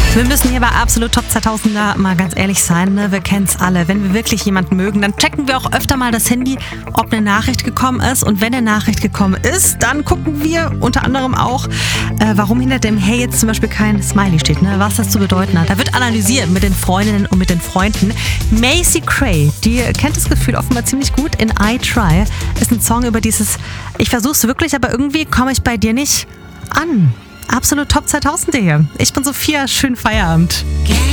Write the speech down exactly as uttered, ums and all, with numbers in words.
Wir müssen hier bei Absolut Top zweitausender mal ganz ehrlich sein, ne? Wir kennen es alle. Wenn wir wirklich jemanden mögen, dann checken wir auch öfter mal das Handy, ob eine Nachricht gekommen ist. Und wenn eine Nachricht gekommen ist, dann gucken wir unter anderem auch, äh, warum hinter dem Hey jetzt zum Beispiel kein Smiley steht, ne? Was das zu bedeuten hat. Da wird analysiert mit den Freundinnen und mit den Freunden. Macy Cray, die kennt das Gefühl offenbar ziemlich gut in I Try, ist ein Song über dieses, ich versuch's wirklich, aber irgendwie komme ich bei dir nicht an. Absolut Top zweitausend hier. Ich bin Sophia, schönen Feierabend.